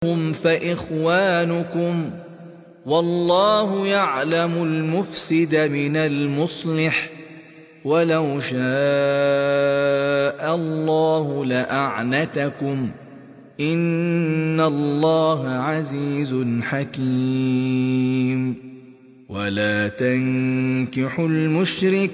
هم فإخوانكم والله يعلم المفسد من المصلح ولو شاء الله لأعنتكم إن الله عزيز حكيم ولا تنكحوا المشركين